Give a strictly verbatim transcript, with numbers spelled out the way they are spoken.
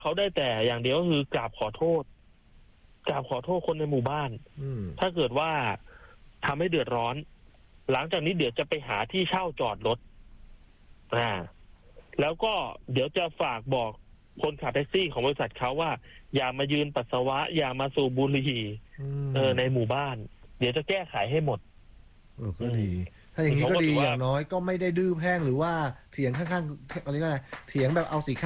เขาได้แต่อย่างเดียวก็คือกราบขอโทษกราบขอโทษคนในหมู่บ้านถ้าเกิดว่าทำให้เดือดร้อนหลังจากนี้เดี๋ยวจะไปหาที่เช่าจอดรถอ่าแล้วก็เดี๋ยวจะฝากบอกคนขับแท็กซี่ของบริษัทเขาว่าอย่ามายืนปัสสาวะอย่ามาสูบบุหรี่เออในหมู่บ้านเดี๋ยวจะแก้ไขให้หมดเออก็ดีถ้าอย่างนี้ก็ดีอย่างน้อยก็ไม่ได้ดื้อแพ่งหรือว่าเถียงข้างๆอะไรก็ได้เถียงแบบเอาสี